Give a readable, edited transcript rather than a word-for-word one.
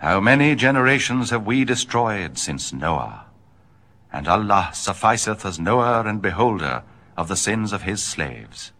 How many generations have we destroyed since Noah? And Allah sufficeth as knower and beholder of the sins of his slaves.